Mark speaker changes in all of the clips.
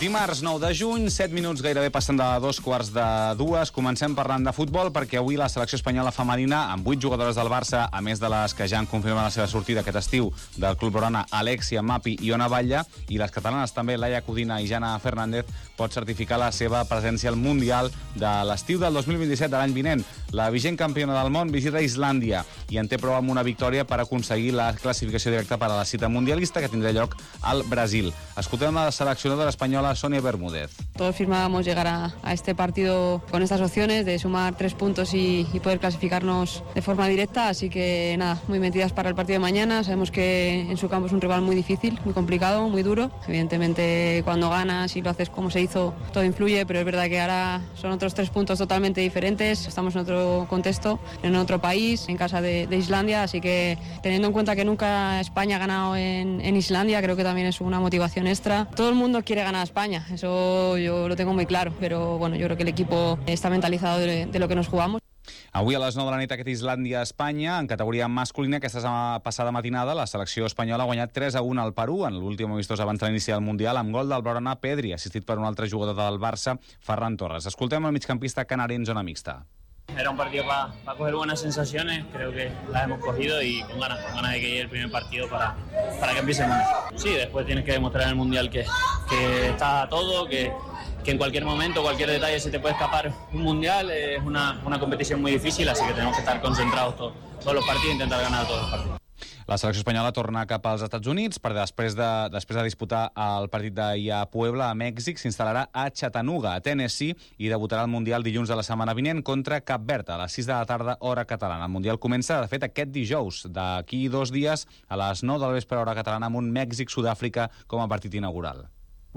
Speaker 1: Dimarts 9 de juny, 7 minuts gairebé passant de 2:45. Comencem parlant de futbol perquè avui la selecció espanyola femenina, amb 8 jugadores del Barça, a més de les que ja han confirmat la seva sortida aquest estiu del Club Blaugrana, Alexia Mapi i Ona Batlle, i les catalanes també, Laia Codina i Jana Fernández, pot certificar la seva presència al Mundial de l'estiu del 2027, de l'any vinent. La vigent campiona del món visita Islàndia i en té prou amb una victòria per aconseguir la classificació directa per a la cita mundialista que tindrà lloc al Brasil. Escoltem la seleccionadora espanyola Sonia Bermúdez.
Speaker 2: Todos firmábamos llegar a este partido con estas opciones de sumar 3 puntos y poder clasificarnos de forma directa, así que nada, muy metidas para el partido de mañana. Sabemos que en su campo es un rival muy difícil, muy complicado, muy duro. Evidentemente cuando ganas y lo haces como se hizo, todo influye, pero es verdad que ahora son otros 3 puntos totalmente diferentes. Estamos en otro contexto, en otro país, en casa de Islandia, así que teniendo en cuenta que nunca España ha ganado en Islandia, creo que también es una motivación extra. Todo el mundo quiere ganar a España, eso yo lo tengo muy claro, pero bueno, yo creo que el equipo está mentalizado de lo que nos jugamos.
Speaker 1: Avui a les 9 de la nit aquest Islàndia-Espanya, en categoria masculina, aquesta passada matinada, la selecció espanyola ha guanyat 3-1 al Perú en l'últim amistós abans de l'inici del Mundial, amb gol del Blaugrana Pedri, assistit per un altre jugador del Barça, Ferran Torres. Escoltem el migcampista canarí en zona mixta.
Speaker 3: Era un partido para coger buenas sensaciones, creo que las hemos cogido y con ganas de que llegue el primer partido para que empiece el Mundial. Sí, después tienes que demostrar en el Mundial que está todo, que en cualquier momento, cualquier detalle se te puede escapar un Mundial. Es una competición muy difícil, así que tenemos que estar concentrados todos los partidos e intentar ganar todos los partidos.
Speaker 1: La selecció espanyola torna cap als Estats Units per després de disputar el partit d'ahir a Puebla, a Mèxic, s'instal·larà a Chattanooga, a Tennessee, i debutarà al Mundial dilluns de la setmana vinent contra Cap Verd, a les 6 de la tarda, hora catalana. El Mundial comença, de fet, aquest dijous, d'aquí 2 dies, a les 9 del vespre, hora catalana, amb un Mèxic-Sud-àfrica com a partit inaugural.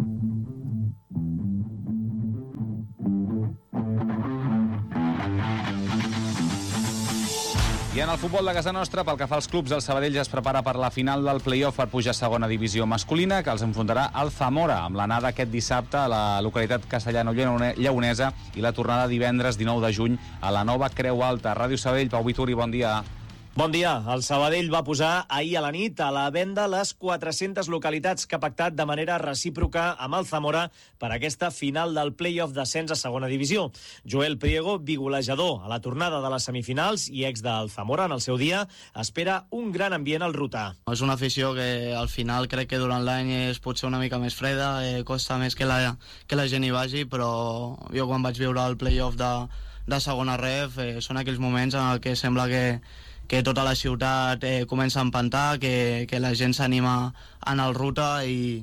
Speaker 1: I en el futbol de casa nostra, pel que fa als clubs, el Sabadell ja es prepara per la final del play-off per pujar a segona divisió masculina, que els enfrontarà al Zamora, amb l'anada aquest dissabte a la localitat castellano-lleonesa i la tornada divendres 19 de juny a la nova Creu Alta. Ràdio Sabadell, Pau Vituri, bon dia.
Speaker 4: Bon dia. El Sabadell va posar ahir a la nit a la venda les 400 localitats que ha pactat de manera recíproca amb el Zamora per aquesta final del play-off d'ascens a segona divisió. Joel Priego, bigolejador a la tornada de les semifinals i ex del Zamora en el seu dia, espera un gran ambient al Rotà.
Speaker 5: És una afició que al final crec que durant l'any és potser una mica més freda, costa més que la gent hi vagi, però jo quan vaig viure el play-off de segona ref són aquells moments en què sembla que tota la ciutat comença a empantar, que la gent s'anima a anar al Ruta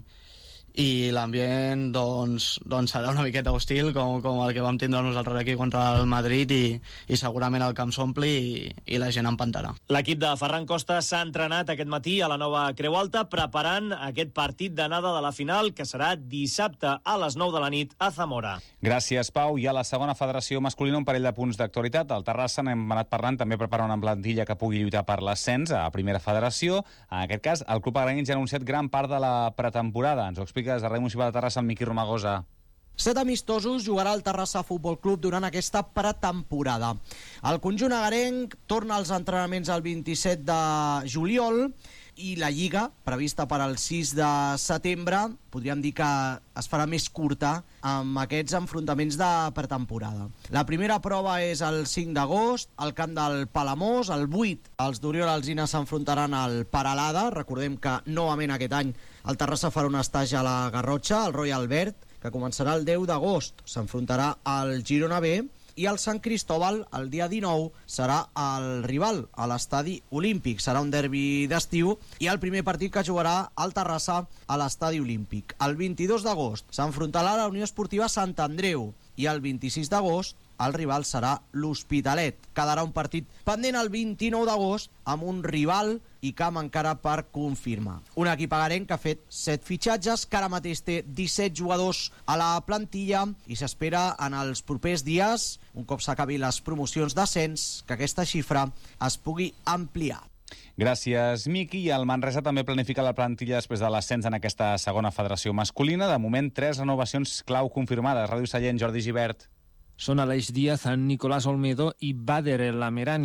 Speaker 5: i l'ambient doncs serà una miqueta hostil com el que vam tindre nosaltres aquí contra el Madrid i segurament el camp s'ompli i la gent empantarà.
Speaker 4: L'equip de Ferran Costa s'ha entrenat aquest matí a la nova Creu Alta preparant aquest partit d'anada de la final que serà dissabte a les 9 de la nit a Zamora.
Speaker 1: Gràcies, Pau. I a la segona federació masculina un parell de punts d'actualitat. Al Terrassa n'hem anat parlant, també prepara una plantilla que pugui lluitar per l'ascens a primera federació. En aquest cas, el club agranenc ja ha anunciat gran part de la pretemporada. Ens ho explica des de Ràdio Municipal de Terrassa, amb Miqui Romagosa.
Speaker 6: 7 amistosos jugarà el Terrassa Futbol Club durant aquesta pretemporada. El conjunt agarenc torna als entrenaments el 27 de juliol i la Lliga, prevista per al 6 de setembre, podríem dir que es farà més curta amb aquests enfrontaments de pretemporada. La primera prova és el 5 d'agost, al camp del Palamós. El 8, els d'Oriol Alzina s'enfrontaran al Paralada. Recordem que novament aquest any el Terrassa farà un estatge a la Garrotxa, el Royal Albert, que començarà el 10 d'agost. S'enfrontarà al Girona B i el Sant Cristóbal el dia 19 serà el rival a l'estadi Olímpic. Serà un derbi d'estiu i el primer partit que jugarà el Terrassa a l'estadi Olímpic. El 22 d'agost s'enfrontarà la Unió Esportiva Sant Andreu i el 26 d'agost el rival serà l'Hospitalet. Quedarà un partit pendent el 29 d'agost amb un rival i camp encara per confirmar. Un equip agarenc que ha fet 7 fitxatges, que ara mateix té 17 jugadors a la plantilla i s'espera en els propers dies, un cop s'acabi les promocions d'ascens, que aquesta xifra es pugui ampliar.
Speaker 1: Gràcies, Miqui. I el Manresa també planifica la plantilla després de l'ascens en aquesta segona federació masculina. De moment, 3 renovacions clau confirmades. Ràdio Sallent, Jordi Gibert.
Speaker 7: Són Aleix Díaz, Nicolás Olmedo i Bader El Amerani.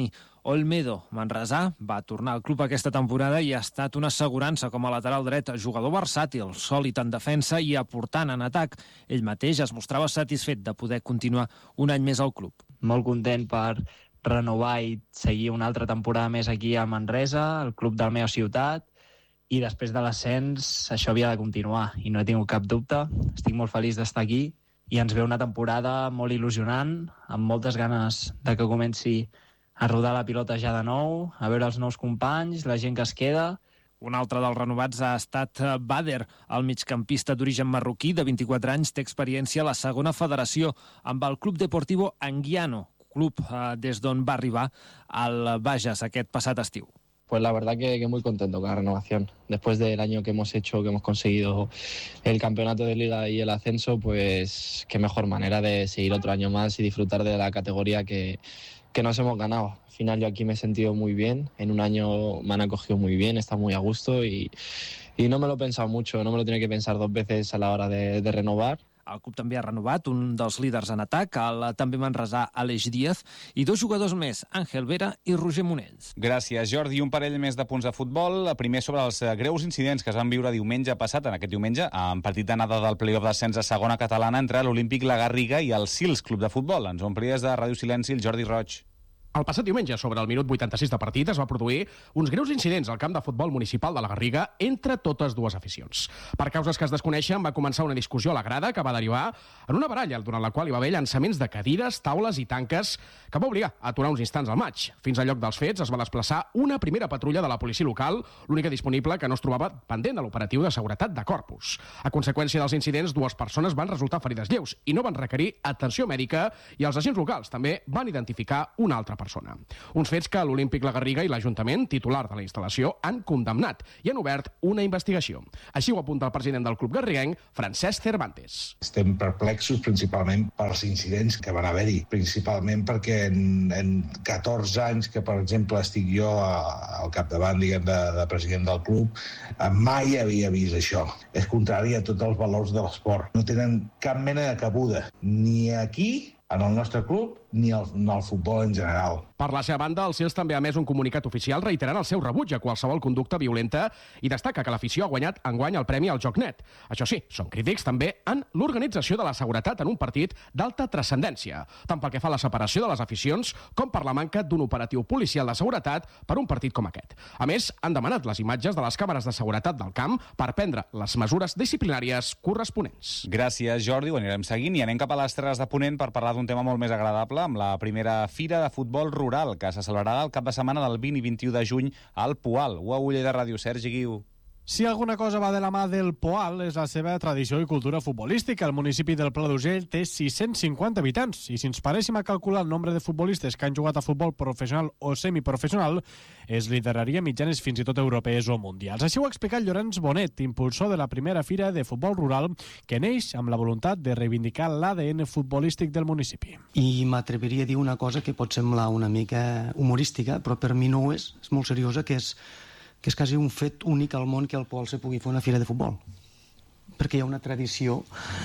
Speaker 7: Olmedo, manresà, va tornar al club aquesta temporada i ha estat una assegurança com a lateral dret, jugador versàtil, sòlid en defensa i aportant en atac. Ell mateix es mostrava satisfet de poder continuar un any més al club.
Speaker 8: Molt content per renovar i seguir una altra temporada més aquí a Manresa, el club de la meva ciutat, i després de l'ascens això havia de continuar i no he tingut cap dubte. Estic molt feliç d'estar aquí i ens ve una temporada molt il·lusionant, amb moltes ganes de que comenci a rodar la pilota ja de nou, a veure els nous companys, la gent que es queda.
Speaker 7: Un altre dels renovats ha estat Bader, el migcampista d'origen marroquí de 24 anys, té experiència a la segona federació amb el Club Deportivo Anguiano, club des d'on va arribar al Bages aquest passat estiu.
Speaker 9: Pues la verdad que muy contento con la renovación. Después del año que hemos hecho, que hemos conseguido el campeonato de liga y el ascenso, pues qué mejor manera de seguir otro año más y disfrutar de la categoría que nos hemos ganado. Al final yo aquí me he sentido muy bien, en un año me han acogido muy bien, he estado muy a gusto y no me lo he pensado mucho, no me lo tenía que pensar dos veces a la hora de renovar.
Speaker 7: El club també ha renovat un dels líders en atac, el també manresà Aleix Díaz, i 2 jugadors més, Àngel Vera i Roger Monells.
Speaker 1: Gràcies, Jordi. Un parell més de punts de futbol. Primer sobre els greus incidents que es van viure diumenge passat, en aquest diumenge, en partit d'anada del play-off d'ascens a segona catalana entre l'Olímpic La Garriga i el Sils Club de Futbol. Ens ho amplies de Ràdio Silenci, el Jordi Roig.
Speaker 10: El passat diumenge, sobre el minut 86 de partit, es va produir uns greus incidents al camp de futbol municipal de la Garriga entre totes dues aficions. Per causes que es desconeixen, va començar una discussió a la grada que va derivar en una baralla, durant la qual hi va haver llançaments de cadires, taules i tanques que va obligar a aturar uns instants al maig. Fins al lloc dels fets es va desplaçar una primera patrulla de la policia local, l'única disponible que no es trobava pendent de l'operatiu de seguretat de Corpus. A conseqüència dels incidents, 2 persones van resultar ferides lleus i no van requerir atenció mèdica i els agents locals també van identificar una altra persona. Uns fets que l'Olímpic La Garriga i l'Ajuntament, titular de la instal·lació, han condemnat i han obert una investigació. Així ho apunta el president del club garriguenc, Francesc Cervantes.
Speaker 11: Estem perplexos principalment pels incidents que van haver-hi, principalment perquè en 14 anys que, per exemple, estic jo al capdavant, diguem, de president del club, mai havia vist això. És contrari a tots els valors de l'esport. No tenen cap mena de cabuda, ni aquí, en el nostre club, ni al futbol en general.
Speaker 10: Per la seva banda, el Sils també ha emès un comunicat oficial reiterant el seu rebuig a qualsevol conducta violenta i destaca que l'afició ha guanyat enguany el premi al Joc Net. Això sí, són crítics també en l'organització de la seguretat en un partit d'alta transcendència, tant pel que fa a la separació de les aficions com per la manca d'un operatiu policial de seguretat per un partit com aquest. A més, han demanat les imatges de les càmeres de seguretat del camp per prendre les mesures disciplinàries corresponents.
Speaker 1: Gràcies, Jordi. Ho anirem seguint i anem cap a les Terres de Ponent per parlar d'un tema molt més agradable, amb la primera fira de futbol rural que se celebrarà el cap de setmana del 20 i 21 de juny al Poal. Uaguller de Ràdio, Sergi Guiu.
Speaker 12: Si alguna cosa va de la mà del Poal és la seva tradició i cultura futbolística. El municipi del Pla d'Urgell té 650 habitants i si ens paréssim a calcular el nombre de futbolistes que han jugat a futbol professional o semiprofessional, es lideraria mitjanes fins i tot europees o mundials. Així ho ha explicat Llorenç Bonet, impulsor de la primera fira de futbol rural que neix amb la voluntat de reivindicar l'ADN futbolístic del municipi.
Speaker 13: I m'atreviria a dir una cosa que pot semblar una mica humorística, però per mi no ho és molt seriosa, que és quasi un fet únic al món que al Poal se pugui fer una fira de futbol. Perquè hi ha una tradició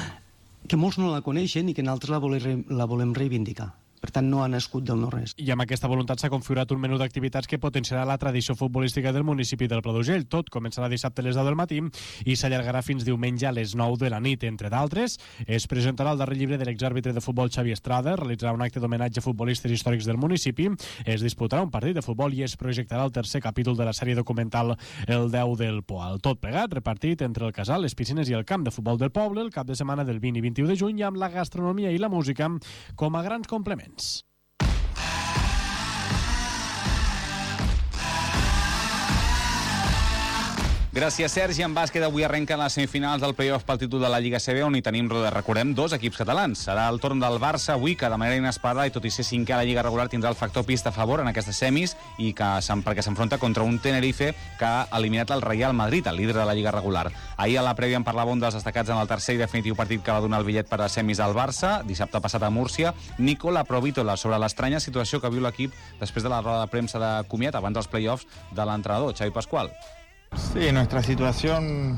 Speaker 13: que molts no la coneixen i que nosaltres la volem reivindicar. Per tant, no ha nascut del no-res.
Speaker 12: I amb aquesta voluntat s'ha configurat un menú d'activitats que potenciarà la tradició futbolística del municipi del Pla d'Urgell. Tot començarà dissabte a les 10 del matí i s'allargarà fins diumenge a les 9 de la nit. Entre d'altres, es presentarà el darrer llibre de l'exàrbitre de futbol Xavi Estrada, realitzarà un acte d'homenatge a futbolistes històrics del municipi, es disputarà un partit de futbol i es projectarà el tercer capítol de la sèrie documental El 10 del Poal. Tot plegat, repartit entre el casal, les piscines i el camp de futbol del poble el cap de setmana del 20 i 21 de juny amb la gastronomia i la música com a grans complements.
Speaker 1: Gràcies, Sergi. En bàsquet avui arrenquen les semifinals del play-off pel títol de la Lliga CB, on hi tenim, recordem, 2 equips catalans. Serà el torn del Barça avui, que de manera inesperada, i tot i ser 5è a la Lliga regular, tindrà el factor pista a favor en aquestes semis i perquè s'enfronta contra un Tenerife que ha eliminat el Real Madrid, el líder de la Lliga regular. Ahir a la prèvia en parlàvem dels destacats en el tercer i definitiu partit que va donar el bitllet per a semis al Barça, dissabte passat a Múrcia, Nicola Provítola, sobre l'estranya situació que viu l'equip després de la roda de premsa de comiat abans dels play-offs de l'entrenador, Xavi Pascual.
Speaker 14: Sí, nuestra situación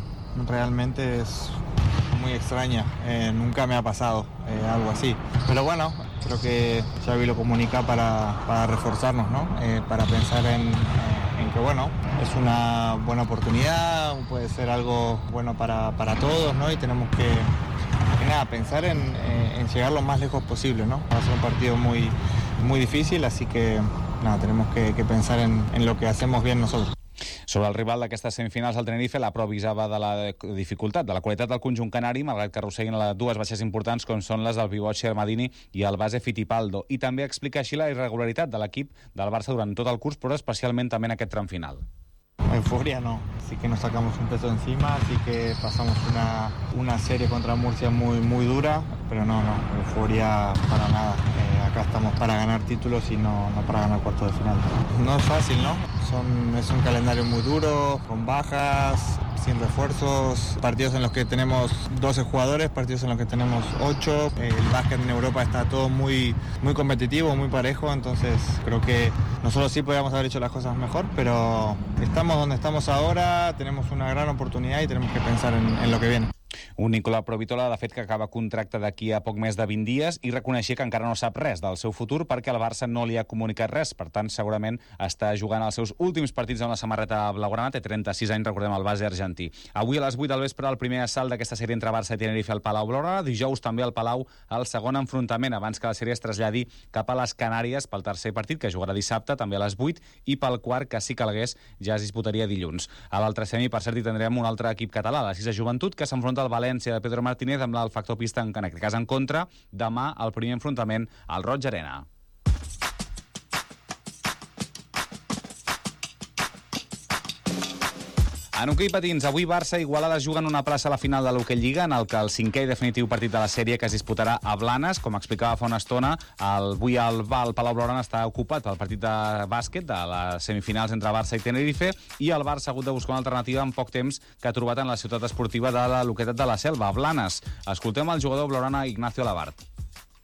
Speaker 14: realmente es muy extraña. Nunca me ha pasado algo así. Pero bueno, creo que Xavi lo comunica para reforzarnos, ¿no? Para pensar en que, bueno, es una buena oportunidad, puede ser algo bueno para todos, ¿no? Y tenemos que pensar en llegar lo más lejos posible, ¿no? Va a ser un partido muy, muy difícil, así que tenemos que pensar en lo que hacemos bien nosotros.
Speaker 1: Sobre el rival d'aquestes semifinals, el Tenerife, la prova avisava de la dificultat, de la qualitat del conjunt canari, malgrat que arrosseguin les dues baixes importants com són les del pivot Shermadini i el base Fittipaldo. I també explica així la irregularitat de l'equip del Barça durant tot el curs, però especialment també en aquest tram final.
Speaker 14: Euforia no, sí que nos sacamos un peso encima, sí que pasamos una serie contra Murcia muy, muy dura, pero no, euforia para nada. Acá estamos para ganar títulos y no para ganar cuartos de final. No es fácil, ¿no? Es un calendario muy duro, con bajas, sin refuerzos, partidos en los que tenemos 12 jugadores, partidos en los que tenemos 8. El básquet en Europa está todo muy, muy competitivo, muy parejo, entonces creo que nosotros sí podríamos haber hecho las cosas mejor, pero estamos donde estamos ahora, tenemos una gran oportunidad y tenemos que pensar en lo que viene.
Speaker 1: Un Nicola Provitola, de fet, que acaba contracte d'aquí a poc més de 20 dies i reconeixia que encara no sap res del seu futur perquè el Barça no li ha comunicat res. Per tant, segurament està jugant els seus últims partits amb la samarreta blaugrana. Té 36 anys, recordem, el base argentí. Avui a les 8 del vespre el primer assalt d'aquesta sèrie entre Barça i Tenerife al Palau Blaugrana. Dijous també al Palau el segon enfrontament abans que la sèrie es traslladi cap a les Canàries pel tercer partit, que jugarà dissabte, també a les 8, i pel quart, que si calgués, ja es disputaria dilluns. A l'altre semi, per cert, hi tindrem un altre equip català, la 6a Joventut, que s'enfronta al València de Pedro Martínez amb el factor pista en aquest cas en contra. Demà el primer enfrontament al Roig Arena. En hoquei patins, avui Barça i Igualada juguen una plaça a la final de l'Hockey Lliga, en el que el cinquè i definitiu partit de la sèrie que es disputarà a Blanes, com explicava fa una estona, avui el Palau Blaugrana està ocupat pel partit de bàsquet de les semifinals entre Barça i Tenerife, i el Barça ha hagut de buscar una alternativa en poc temps que ha trobat en la ciutat esportiva de la localitat de la Selva, a Blanes. Escoltem el jugador blaugrana Ignacio Labart.